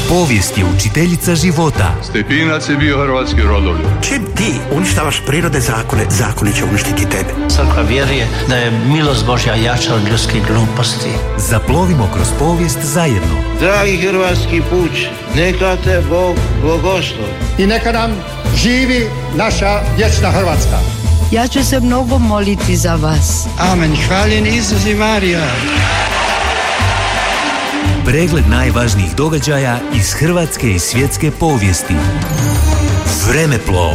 Povijest je učiteljica života. Stepinac je bio hrvatski rodoljub. Čim ti uništavaš prirode zakone, zakoni će uništiti tebe. Crkva vjeruje da je milost Božja jača od ljudskih gluposti. Zaplovimo kroz povijest zajedno. Dragi hrvatski puč, neka te Bog blagoslovi. I neka nam živi naša vječna Hrvatska. Ja ću se mnogo moliti za vas. Amen. Hvaljen Isus i Marija. Pregled najvažnijih događaja iz hrvatske i svjetske povijesti. Vremeplov.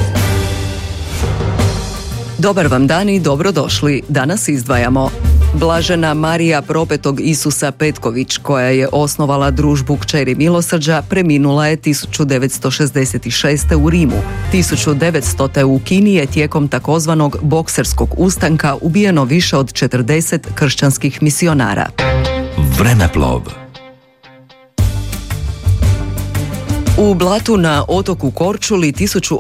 Dobar vam dan i dobrodošli. Danas izdvajamo Blažena Marija Propetog Isusa Petković, koja je osnovala družbu Kćeri milosrđa, preminula je 1966. u Rimu. 1900. u Kini je tijekom takozvanog bokserskog ustanka ubijeno više od 40 kršćanskih misionara. Vremeplov. U Blatu na otoku Korčuli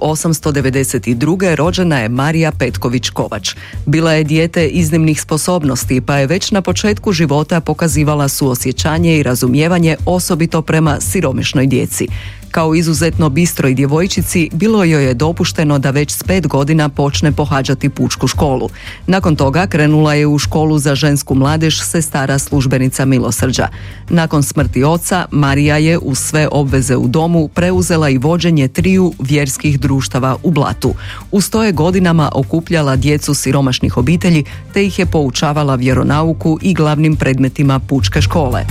1892. rođena je Marija Petković Kovač. Bila je dijete iznimnih sposobnosti, pa je već na početku života pokazivala suosjećanje i razumijevanje osobito prema siromašnoj djeci. Kao izuzetno bistroj djevojčici bilo joj je dopušteno da već s 5 godina počne pohađati pučku školu. Nakon toga krenula je u školu za žensku mladež sestara službenica milosrđa. Nakon smrti oca, Marija je uz sve obveze u domu preuzela i vođenje 3 vjerskih društava u Blatu. Uz to je godinama okupljala djecu siromašnih obitelji te ih je poučavala vjeronauku i glavnim predmetima pučke škole.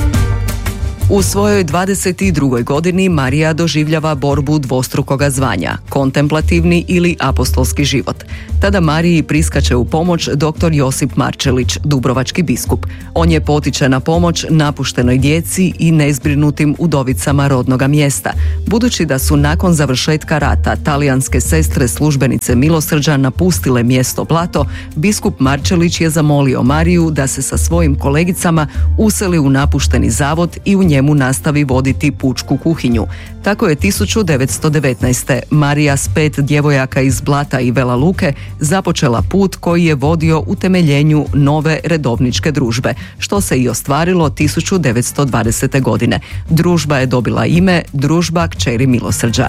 U svojoj 22. godini Marija doživljava borbu dvostrukoga zvanja, kontemplativni ili apostolski život. Tada Mariji priskače u pomoć dr. Josip Marčelić, dubrovački biskup. On je potiče na pomoć napuštenoj djeci i nezbrinutim udovicama rodnoga mjesta. Budući da su nakon završetka rata talijanske sestre službenice milosrđa napustile mjesto Blato, biskup Marčelić je zamolio Mariju da se sa svojim kolegicama useli u napušteni zavod i u njemu nastavi voditi pučku kuhinju. Tako je 1919. Marija s 5 djevojaka iz Blata i Vela Luke započela put koji je vodio utemeljenju nove redovničke družbe, što se i ostvarilo 1920. godine. Družba je dobila ime Družba Kćeri milosrđa.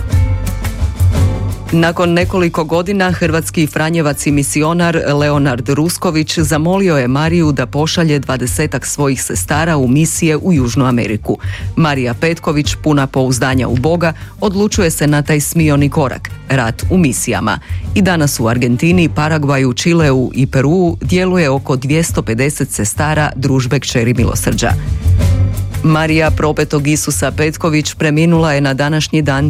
Nakon nekoliko godina hrvatski franjevac i misionar Leonard Rusković zamolio je Mariju da pošalje 20 svojih sestara u misije u Južnu Ameriku. Marija Petković, puna pouzdanja u Boga, odlučuje se na taj smioni korak, rat u misijama. I danas u Argentini, Paragvaju, Čileu i Peruu djeluje oko 250 sestara družbe Kćeri milosrđa. Marija Propetog Isusa Petković preminula je na današnji dan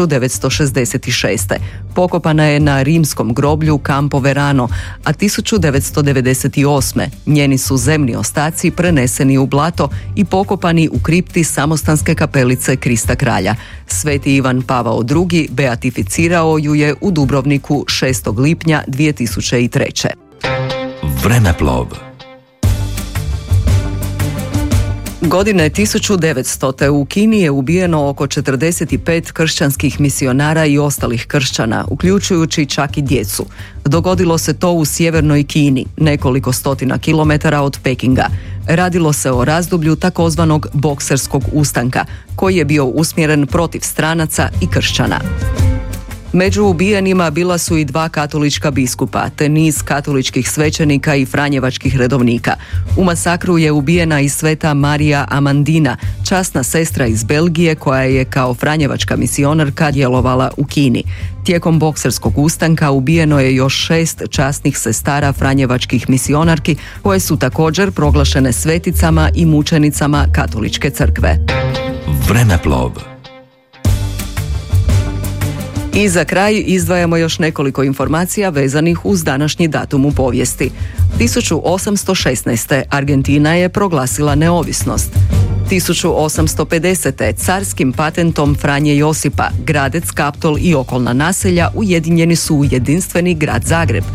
1966. Pokopana je na rimskom groblju Campo Verano, a 1998. njeni su zemni ostaci preneseni u Blato i pokopani u kripti samostanske kapelice Krista Kralja. Sveti Ivan Pavao II. Beatificirao ju je u Dubrovniku 6. lipnja 2003. Vremeplov. Godine 1900. u Kini je ubijeno oko 45 kršćanskih misionara i ostalih kršćana, uključujući čak i djecu. Dogodilo se to u sjevernoj Kini, nekoliko stotina kilometara od Pekinga. Radilo se o razdoblju takozvanog bokserskog ustanka, koji je bio usmjeren protiv stranaca i kršćana. Među ubijenima bila su i 2 katolička biskupa, te niz katoličkih svećenika i franjevačkih redovnika. U masakru je ubijena i sveta Marija Amandina, časna sestra iz Belgije koja je kao franjevačka misionarka djelovala u Kini. Tijekom bokserskog ustanka ubijeno je još 6 časnih sestara franjevačkih misionarki koje su također proglašene sveticama i mučenicama katoličke crkve. Vremeplov. I za kraj izdvajamo još nekoliko informacija vezanih uz današnji datum u povijesti. 1816. Argentina je proglasila neovisnost. 1850. carskim patentom Franje Josipa, Gradec, Kaptol i okolna naselja ujedinjeni su u jedinstveni grad Zagreb.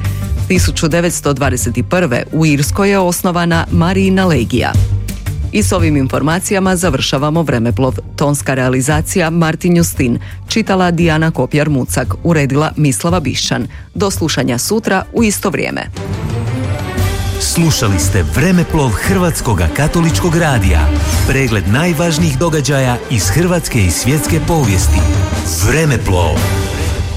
1921. u Irskoj je osnovana Marijina legija. I s ovim informacijama završavamo Vremeplov. Tonska realizacija Martin Justin, čitala Dijana Kopjar-Mucak, uredila Mislava Bišćan. Do slušanja sutra u isto vrijeme. Slušali ste Vremeplov Hrvatskog katoličkog radija. Pregled najvažnijih događaja iz hrvatske i svjetske povijesti. Vremeplov.